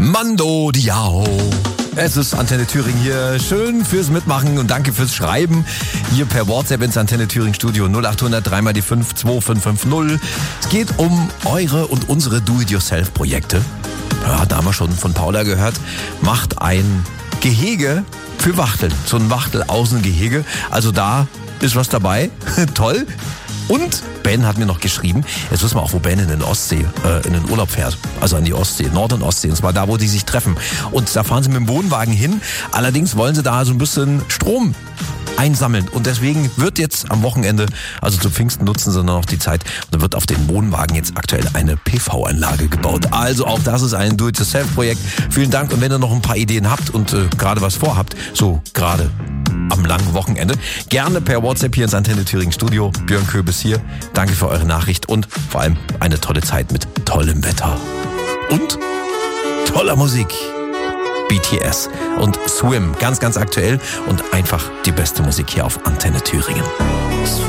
Mando Diao. Es ist Antenne Thüringen hier. Schön fürs Mitmachen und danke fürs Schreiben. Hier per WhatsApp ins Antenne Thüringen Studio 0800 3 mal die 5 2550. Es geht um eure und unsere Do-it-yourself-Projekte. Ja, da haben wir schon von Paula gehört. Macht ein Gehege für Wachteln. So ein Wachtel-Außengehege. Also da ist was dabei. Toll. Und Ben hat mir noch geschrieben, jetzt wissen wir auch, wo Ben in den in den Urlaub fährt. Also an die Ostsee, Nord- und Ostsee. Und zwar da, wo die sich treffen. Und da fahren sie mit dem Wohnwagen hin. Allerdings wollen sie da so ein bisschen Strom einsammeln. Und deswegen wird jetzt am Wochenende, also zu Pfingsten nutzen sie noch die Zeit, und dann wird auf den Wohnwagen jetzt aktuell eine PV-Anlage gebaut. Also auch das ist ein Do-it-yourself-Projekt. Vielen Dank. Und wenn ihr noch ein paar Ideen habt und gerade was vorhabt, so gerade am langen Wochenende, gerne per WhatsApp hier ins Antenne Thüringen Studio. Björn Köbis hier. Danke für eure Nachricht und vor allem eine tolle Zeit mit tollem Wetter und toller Musik. BTS und Swim, ganz, ganz aktuell und einfach die beste Musik hier auf Antenne Thüringen.